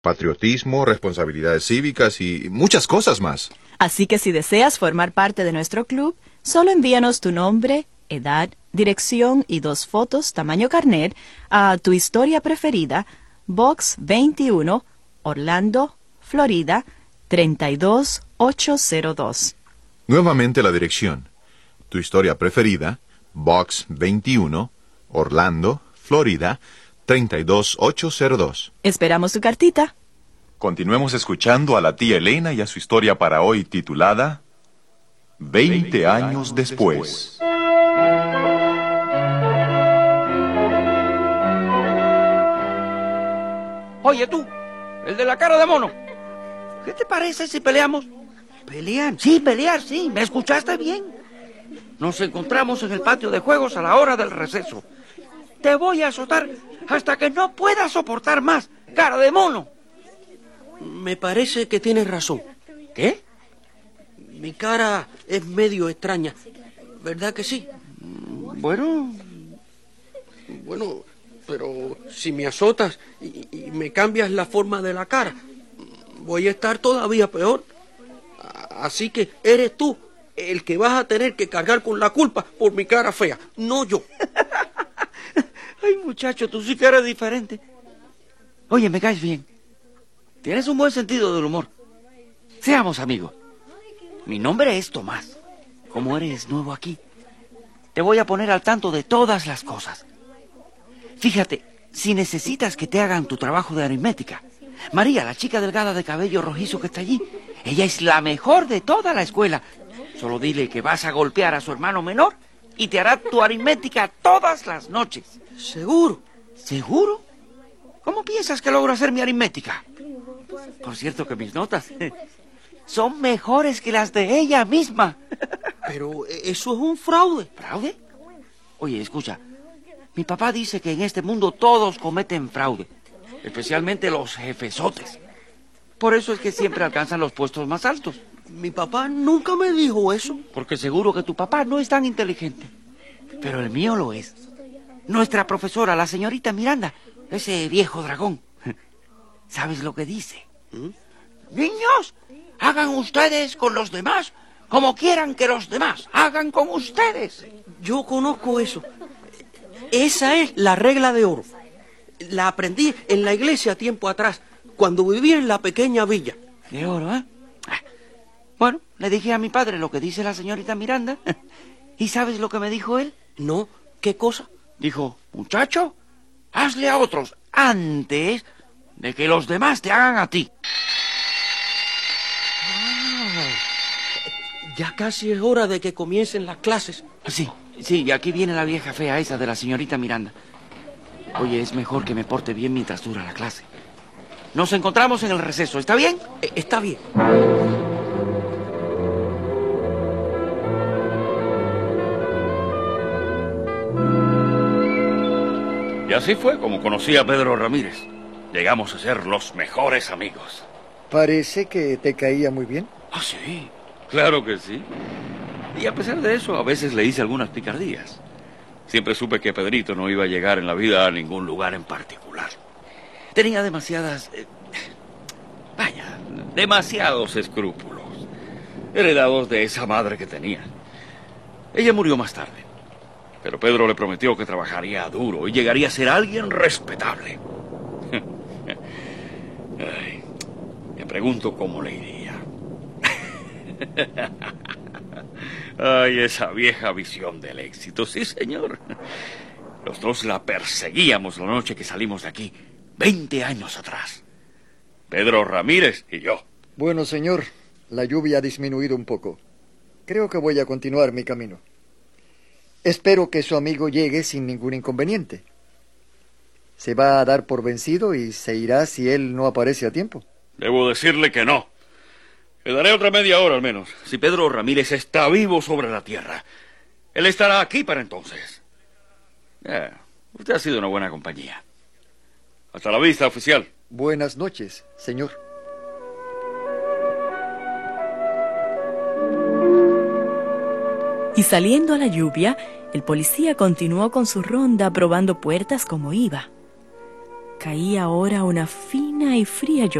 patriotismo, responsabilidades cívicas y muchas cosas más. Así que si deseas formar parte de nuestro club, solo envíanos tu nombre, edad, dirección y 2 fotos tamaño carnet a Tu Historia Preferida, Box 21, Orlando, Florida, 32802. Nuevamente la dirección. Tu Historia Preferida, Box 21, Orlando, Florida, 32802. Esperamos tu cartita. Continuemos escuchando a la tía Elena y a su historia para hoy titulada 20 años después. Oye tú, el de la cara de mono, ¿qué te parece si peleamos? ¿Pelear? Sí, pelear, sí, ¿me escuchaste bien? Nos encontramos en el patio de juegos a la hora del receso. Te voy a azotar hasta que no puedas soportar más, cara de mono. Me parece que tienes razón. ¿Qué? Mi cara es medio extraña, ¿verdad que sí? Bueno, pero si me azotas y me cambias la forma de la cara, voy a estar todavía peor. Así que eres tú el que vas a tener que cargar con la culpa por mi cara fea, no yo. Ay, muchacho, tú sí que eres diferente. Oye, me caes bien. Tienes un buen sentido del humor. Seamos amigos. Mi nombre es Tomás. Como eres nuevo aquí, te voy a poner al tanto de todas las cosas. Fíjate, si necesitas que te hagan tu trabajo de aritmética, María, la chica delgada de cabello rojizo que está allí, ella es la mejor de toda la escuela. Solo dile que vas a golpear a su hermano menor y te hará tu aritmética todas las noches. ¿Seguro? ¿Seguro? ¿Cómo piensas que logro hacer mi aritmética? Por cierto que mis notas son mejores que las de ella misma. Pero eso es un fraude. ¿Fraude? Oye, escucha. Mi papá dice que en este mundo todos cometen fraude, especialmente los jefesotes. Por eso es que siempre alcanzan los puestos más altos. Mi papá nunca me dijo eso. Porque seguro que tu papá no es tan inteligente. Pero el mío lo es. Nuestra profesora, la señorita Miranda, ese viejo dragón. ¿Sabes lo que dice? Niños, hagan ustedes con los demás como quieran que los demás hagan con ustedes. Yo conozco eso. Esa es la regla de oro. La aprendí en la iglesia tiempo atrás, cuando vivía en la pequeña villa. De oro, ¿eh? Bueno, le dije a mi padre lo que dice la señorita Miranda. ¿Y sabes lo que me dijo él? No, ¿qué cosa? Dijo, muchacho, hazle a otros antes de que los demás te hagan a ti. Ya casi es hora de que comiencen las clases. Sí, y aquí viene la vieja fea esa de la señorita Miranda. Oye, es mejor que me porte bien mientras dura la clase. Nos encontramos en el receso, ¿está bien? Está bien. Y así fue como conocí a Pedro Ramírez. Llegamos a ser los mejores amigos. Parece que te caía muy bien. Ah, sí, claro que sí. Y a pesar de eso, a veces le hice algunas picardías. Siempre supe que Pedrito no iba a llegar en la vida a ningún lugar en particular. Tenía demasiados escrúpulos, heredados de esa madre que tenía. Ella murió más tarde, pero Pedro le prometió que trabajaría duro y llegaría a ser alguien respetable. Ay, me pregunto cómo le iría. Ay, esa vieja visión del éxito, sí, señor. Los dos la perseguíamos la noche que salimos de aquí, 20 años atrás. Pedro Ramírez y yo. Bueno, señor, la lluvia ha disminuido un poco. Creo que voy a continuar mi camino. Espero que su amigo llegue sin ningún inconveniente. ¿Se va a dar por vencido y se irá si él no aparece a tiempo? Debo decirle que no. Quedaré otra media hora al menos. Si Pedro Ramírez está vivo sobre la tierra, él estará aquí para entonces. Usted ha sido una buena compañía. Hasta la vista, oficial. Buenas noches, señor. Y saliendo a la lluvia, el policía continuó con su ronda probando puertas como iba. Caía ahora una fina fina y fría